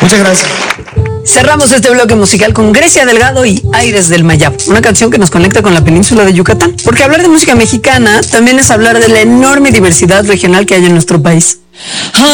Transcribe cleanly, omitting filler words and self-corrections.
Muchas gracias. Cerramos este bloque musical con Grecia Delgado y Aires del Mayab, una canción que nos conecta con la península de Yucatán, porque hablar de música mexicana también es hablar de la enorme diversidad regional que hay en nuestro país.